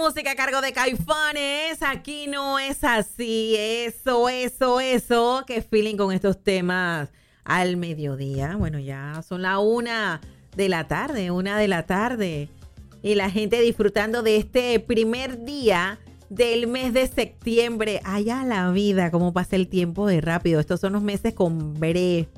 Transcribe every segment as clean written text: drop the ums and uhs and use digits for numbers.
música a cargo de Caifanes. Aquí no es así. Eso. Qué feeling con estos temas al mediodía. Bueno, ya son la 1 de la tarde. Y la gente disfrutando de este primer día del mes de septiembre. Allá la vida, cómo pasa el tiempo de rápido. Estos son los meses con veré.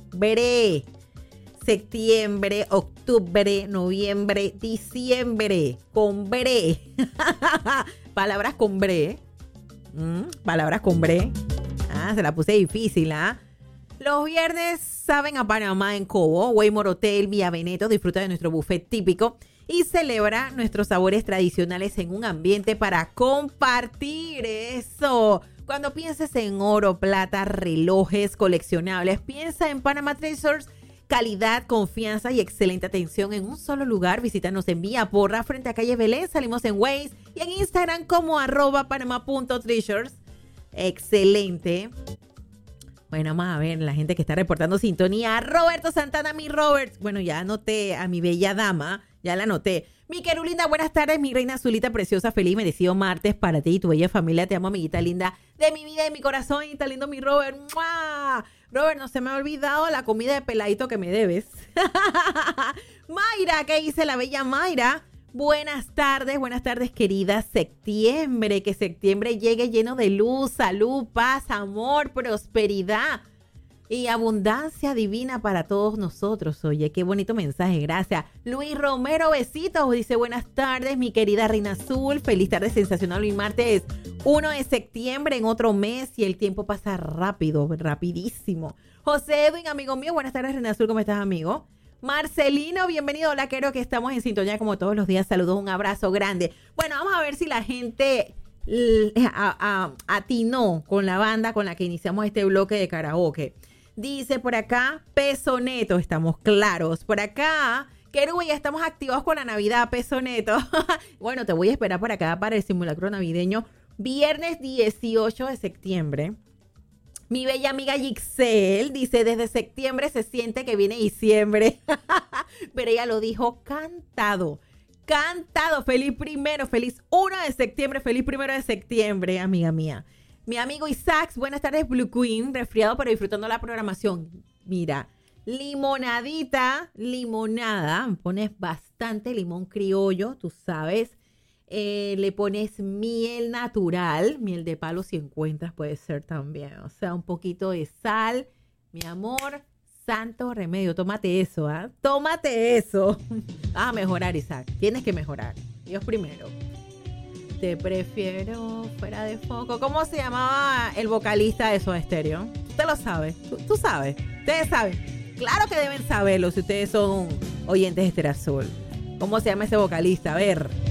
Septiembre, octubre, noviembre, diciembre. Con veré. Palabras con bre. Palabras con bre. Se la puse difícil, Los viernes saben a Panamá en Cobo, Waymore Hotel, Vía Veneto. Disfruta de nuestro buffet típico y celebra nuestros sabores tradicionales en un ambiente para compartir. Eso. Cuando pienses en oro, plata, relojes, coleccionables, piensa en Panama Treasures. Calidad, confianza y excelente atención en un solo lugar. Visítanos en Vía Porra, frente a calle Belén. Salimos en Waze y en Instagram como @panama.treasures. Excelente. Bueno, vamos a ver la gente que está reportando sintonía. Roberto Santana, mi Robert. Bueno, ya anoté a mi bella dama. Ya la anoté. Mi querulinda, buenas tardes, mi reina azulita preciosa, feliz, merecido martes para ti y tu bella familia. Te amo, amiguita linda de mi vida y mi corazón. Y está lindo mi Robert. ¡Mua! Robert, no se me ha olvidado la comida de peladito que me debes. Mayra, ¿qué dice la bella Mayra? Buenas tardes, querida. Septiembre, que septiembre llegue lleno de luz, salud, paz, amor, prosperidad y abundancia divina para todos nosotros. Oye, qué bonito mensaje, gracias. Luis Romero, besitos, dice buenas tardes, mi querida Reina Azul. Feliz tarde sensacional, hoy martes 1 de septiembre, en otro mes, y el tiempo pasa rápido, rapidísimo. José Edwin, amigo mío, buenas tardes, Reina Azul, ¿cómo estás, amigo? Marcelino, bienvenido. Hola, creo que estamos en sintonía como todos los días. Saludos, un abrazo grande. Bueno, vamos a ver si la gente atinó con la banda con la que iniciamos este bloque de karaoke. Dice por acá, peso neto, estamos claros. Por acá, Querube, ya estamos activados con la Navidad, peso neto. Bueno, te voy a esperar por acá para el simulacro navideño. Viernes 18 de septiembre. Mi bella amiga Gixel dice, desde septiembre se siente que viene diciembre. Pero ella lo dijo cantado. Feliz 1 de septiembre, feliz 1 de septiembre, amiga mía. Mi amigo Isaac, buenas tardes, Blue Queen, resfriado pero disfrutando la programación. Mira, limonada, pones bastante limón criollo, tú sabes. Le pones miel natural, miel de palo si encuentras, puede ser también. O sea, un poquito de sal, mi amor, santo remedio. Tómate eso, Tómate eso. Vas a mejorar, Isaac. Tienes que mejorar. Dios primero. Te prefiero fuera de foco. ¿Cómo se llamaba el vocalista de Soda Stereo? Usted lo sabe. Tú sabes. Ustedes saben. Claro que deben saberlo si ustedes son oyentes de Estéreo Azul. ¿Cómo se llama ese vocalista? A ver.